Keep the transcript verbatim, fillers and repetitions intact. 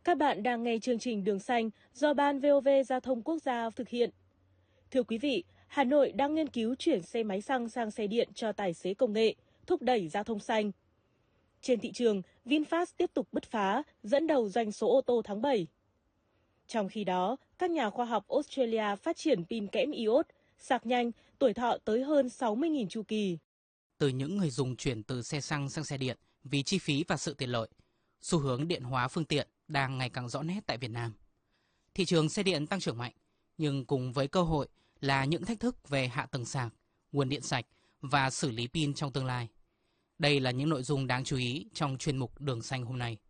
Các bạn đang nghe chương trình Đường Xanh do Ban vê o vê Giao thông Quốc gia thực hiện. Thưa quý vị, Hà Nội đang nghiên cứu chuyển xe máy xăng sang xe điện cho tài xế công nghệ, thúc đẩy giao thông xanh. Trên thị trường, VinFast tiếp tục bứt phá, dẫn đầu doanh số ô tô tháng bảy. Trong khi đó, các nhà khoa học Australia phát triển pin kẽm iốt, sạc nhanh, tuổi thọ tới hơn sáu mươi nghìn chu kỳ. Từ những người dùng chuyển từ xe xăng sang xe điện vì chi phí và sự tiện lợi, xu hướng điện hóa phương tiện đang ngày càng rõ nét tại Việt Nam. Thị trường xe điện tăng trưởng mạnh, nhưng cùng với cơ hội là những thách thức về hạ tầng sạc, nguồn điện sạch và xử lý pin trong tương lai. Đây là những nội dung đáng chú ý trong chuyên mục Đường Xanh hôm nay.